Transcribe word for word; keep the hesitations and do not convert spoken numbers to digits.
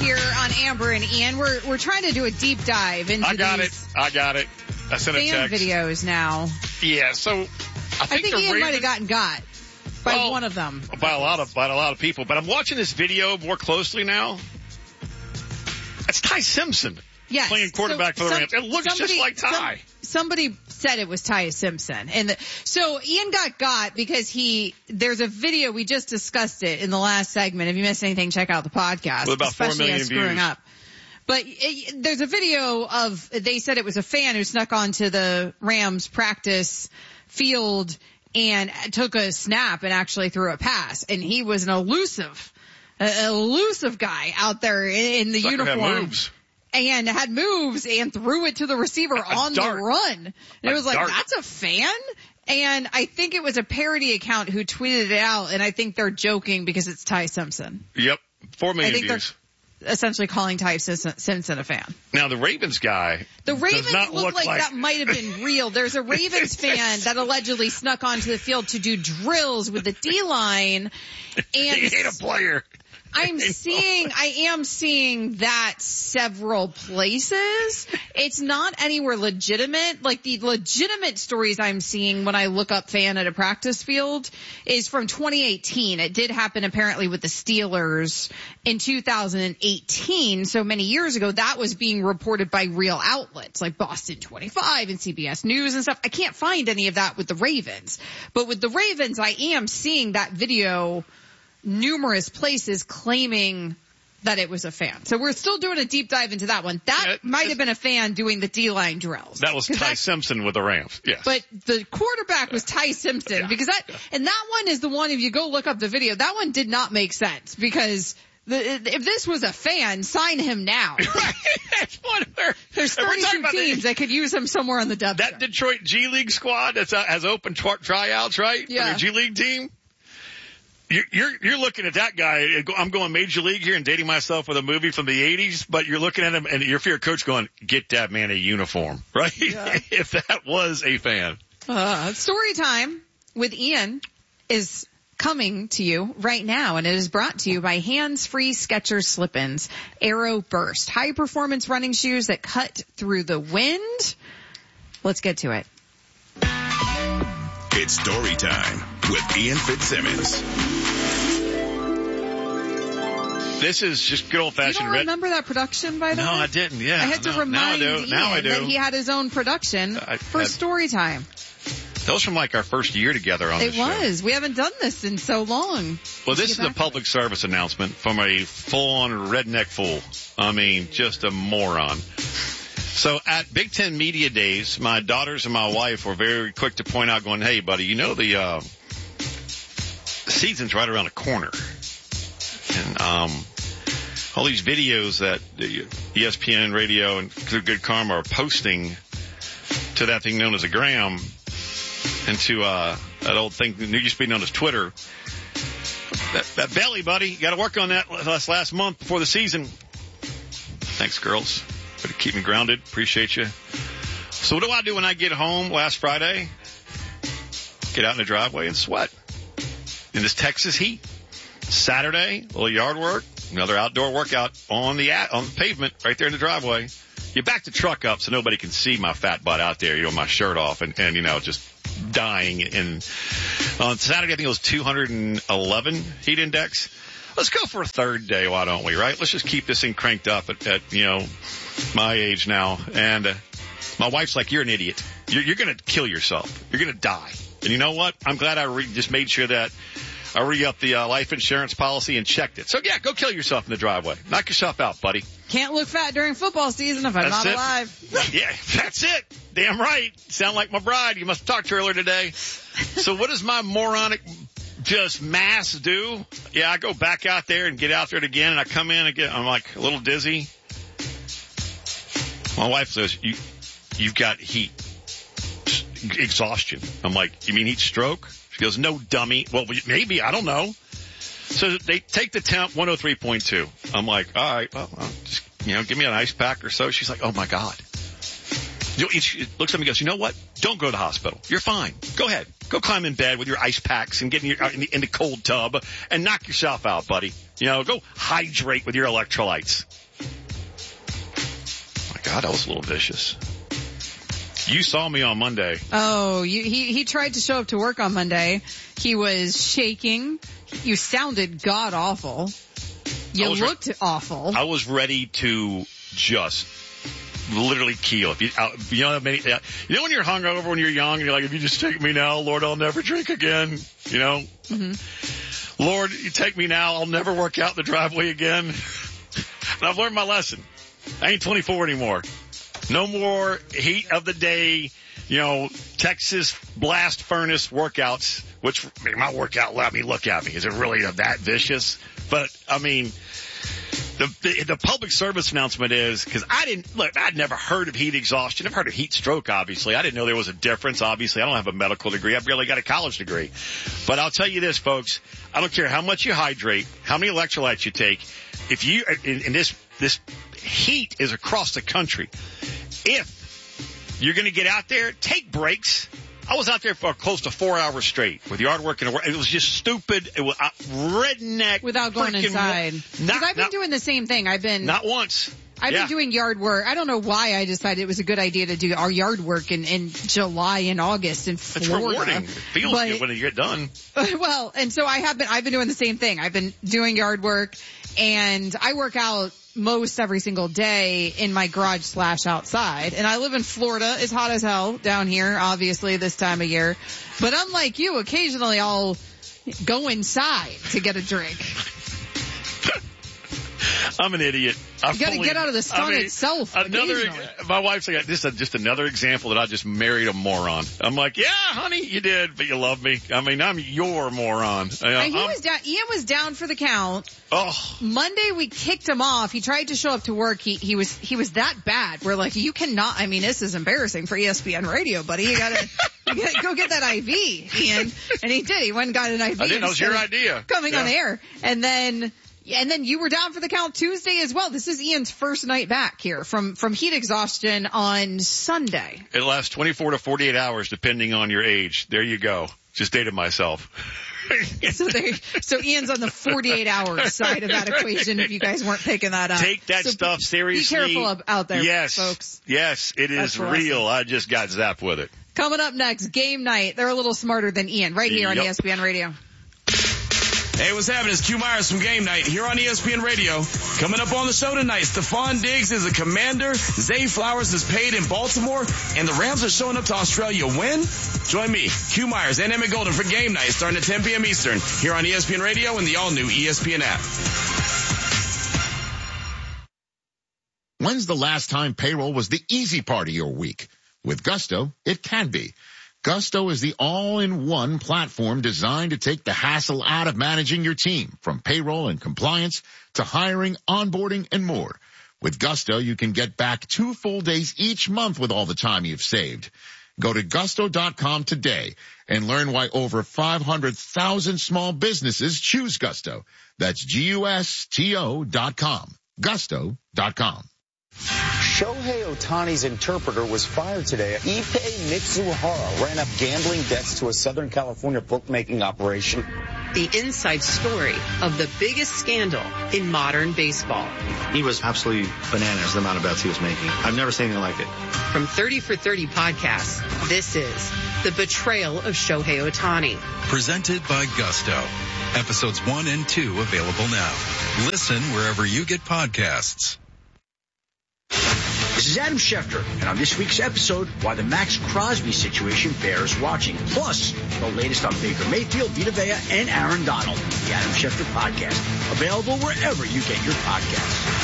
here on Amber and Ian. We're we're trying to do a deep dive into I got these it. I got it. I sent a fan text. videos now. Yeah, so I I think, think the Ian Ravens, might have gotten got by well, one of them. by a lot of by a lot of people. But I'm watching this video more closely now. It's Ty Simpson Yes. playing quarterback so for the some, Rams. It looks somebody, just like Ty. Some, somebody said it was Ty Simpson, and the, so Ian got got because he. There's a video we just discussed it in the last segment. If you missed anything, check out the podcast. With about four especially million us screwing views. up. But it, there's a video of, they said it was a fan who snuck onto the Rams practice field and took a snap and actually threw a pass. And he was an elusive, an elusive guy out there in, in the Sucker uniform. had moves. And had moves and threw it to the receiver A on dart. the run. And A it was like, dart. that's a fan? And I think it was a parody account who tweeted it out, and I think they're joking because it's Ty Simpson. Yep, four million I think views. they're essentially calling Ty Simpson a fan. Now the Ravens guy. The Ravens does not look, look like, like that might have been real. There's a Ravens fan that allegedly snuck onto the field to do drills with the D-line. And He ain't a player. I'm seeing, I am seeing that several places. It's not anywhere legitimate. Like the legitimate stories I'm seeing when I look up fan at a practice field is from twenty eighteen. It did happen apparently with the Steelers in two thousand eighteen. So many years ago, that was being reported by real outlets like Boston twenty-five and C B S News and stuff. I can't find any of that with the Ravens. But with the Ravens, I am seeing that video numerous places claiming that it was a fan. So we're still doing a deep dive into that one. That Yeah, might have been a fan doing the D-line drills. That was Ty Simpson with the Rams. Yes. But the quarterback was Ty Simpson Yeah. because that, and that one is the one, if you go look up the video, that one did not make sense because the, if this was a fan, sign him now. Right. That's one where There's we're talking thirty-two about teams the, that could use him somewhere on the depth that chart. Detroit G League squad that's uh, has open tr- tryouts, right? Yeah. For their G League team. You're, you're, you're looking at that guy. I'm going Major League here and dating myself with a movie from the eighties, but you're looking at him and you're your coach going, get that man a uniform, right? Yeah. If that was a fan. Uh, story time with Ian is coming to you right now, and it is brought to you by Hands-Free Skechers Slip-ins Aero Burst, high-performance running shoes that cut through the wind. Let's get to it. It's story time with Ian Fitzsimmons. This is just good You old-fashioned don't red. remember that production, by the No, way? I didn't. Yeah. I had to no, remind now I do. Ian Now I do. that he had his own production I for had- story time. That was from like our first year together on It the show. was. We haven't done this in so long. Well, Let's this is get a back to public service announcement from a full-on redneck fool. I mean, just a moron. So at Big Ten Media Days, my daughters and my wife were very quick to point out, going, hey, buddy, you know the, uh, the season's right around the corner. And um, all these videos that the E S P N Radio and Through Good Karma are posting to that thing known as a gram and to uh, that old thing that used to be known as Twitter. That, that belly, buddy, you got to work on that last, last month before the season. Thanks, girls. Better keep me grounded. Appreciate you. So what do I do when I get home last Friday? Get out in the driveway and sweat in this Texas heat. Saturday, a little yard work, another outdoor workout on the on the pavement right there in the driveway. You back the truck up so nobody can see my fat butt out there, you know, my shirt off and, and you know, just dying. And on Saturday, I think it was two hundred eleven heat index. Let's go for a third day, why don't we, right? Let's just keep this thing cranked up at, at you know, my age now. And uh, my wife's like, you're an idiot. You're, you're going to kill yourself. You're going to die. And you know what? I'm glad I re- just made sure that I re-upped the uh, life insurance policy and checked it. So, yeah, go kill yourself in the driveway. Knock yourself out, buddy. Can't look fat during football season if I'm That's not it. alive. Yeah, that's it. Damn right. Sound like my bride. You must have talked to her earlier today. So what does my moronic just mass do? Yeah, I go back out there and get out there again, and I come in and get, I'm like a little dizzy. My wife says, you, you've got heat exhaustion. I'm like, you mean heat stroke? She goes, no, dummy. Well, maybe. I don't know. So they take the temp one oh three point two. I'm like, all right, well, I'll just, you know, give me an ice pack or so. She's like, oh, my God. You know, she looks at me and goes, you know what? Don't go to the hospital. You're fine. Go ahead. Go climb in bed with your ice packs and get in, your, in, the, in the cold tub and knock yourself out, buddy. You know, go hydrate with your electrolytes. My God, that was a little vicious. You saw me on Monday. Oh, you, he, he tried to show up to work on Monday. He was shaking. You sounded god awful. You looked re- awful. I was ready to just literally keel. If you, you know, many, you know when you're hungover when you're young and you're like, if you just take me now, Lord, I'll never drink again. You know? Mm-hmm. Lord, you take me now, I'll never work out in the driveway again. And I've learned my lesson. I ain't twenty-four anymore. No more heat of the day, you know, Texas blast furnace workouts, which my workout let me look at me. Is it really that vicious? But, I mean, the, the, the public service announcement is, because I didn't, look, I'd never heard of heat exhaustion. I've heard of heat stroke, obviously. I didn't know there was a difference, obviously. I don't have a medical degree. I've barely got a college degree. But I'll tell you this, folks. I don't care how much you hydrate, how many electrolytes you take. If you, in, in this, this heat is across the country. If you're going to get out there, take breaks. I was out there for close to four hours straight with yard work and it was just stupid. It was uh, redneck. Without going inside. Because I've been not, doing the same thing. I've been. Not once. I've yeah. been doing yard work. I don't know why I decided it was a good idea to do our yard work in, in July and August in Florida. It's rewarding. It feels but, good when you get done. Well, and so I have been, I've been doing the same thing. I've been doing yard work and I work out most every single day in my garage slash outside. And I live in Florida. It's hot as hell down here, obviously, this time of year. But unlike you, occasionally I'll go inside to get a drink. I'm an idiot. I you got to get out of the sun I mean, itself. Another, my wife's like, this is just another example that I just married a moron. I'm like, yeah, honey, you did, but you love me. I mean, I'm your moron. Uh, he was down. Ian was down for the count. Oh. Monday we kicked him off. He tried to show up to work. He he was he was that bad. We're like, you cannot. I mean, this is embarrassing for E S P N Radio, buddy. You gotta, you gotta go get that I V, Ian. And he did. He went and got an I V. I didn't know it was your idea. Coming yeah. on air, and then. And then you were down for the count Tuesday as well. This is Ian's first night back here from, from heat exhaustion on Sunday. It lasts twenty-four to forty-eight hours depending on your age. There you go. Just dated myself. so, they, so Ian's on the forty-eight hour side of that equation if you guys weren't picking that up. Take that so stuff be, seriously. Be careful out there, yes, folks. Yes, it is real. I just got zapped with it. Coming up next, game night. They're a little smarter than Ian right here yep. on E S P N Radio. Hey, what's happening? It's Q Myers from Game Night here on E S P N Radio. Coming up on the show tonight, Stephon Diggs is a Commander, Zay Flowers is paid in Baltimore, and the Rams are showing up to Australia. When? Join me, Q Myers and Emmett Golden for Game Night starting at ten p.m. Eastern here on E S P N Radio and the all-new E S P N app. When's the last time payroll was the easy part of your week? With Gusto, it can be. Gusto is the all-in-one platform designed to take the hassle out of managing your team, from payroll and compliance to hiring, onboarding, and more. With Gusto, you can get back two full days each month with all the time you've saved. Go to gusto dot com today and learn why over five hundred thousand small businesses choose Gusto. That's G U S T O dot com. gusto dot com. Shohei Ohtani's interpreter was fired today. Ippei Mitsuhara ran up gambling debts to a Southern California bookmaking operation. The inside story of the biggest scandal in modern baseball. He was absolutely bananas, the amount of bets he was making. I've never seen anything like it. From thirty for thirty podcasts, this is The Betrayal of Shohei Ohtani. Presented by Gusto. Episodes one and two available now. Listen wherever you get podcasts. This is Adam Schefter, and on this week's episode, why the Max Crosby situation bears watching. Plus, the latest on Baker Mayfield, Vita Vea, and Aaron Donald. The Adam Schefter Podcast, available wherever you get your podcasts.